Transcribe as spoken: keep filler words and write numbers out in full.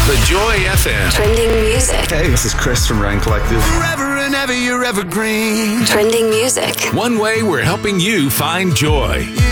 The Joy F M. Trending music. Hey, this is Chris from Rain Collective. Forever and ever, you're evergreen. Trending music. One way we're helping you find joy.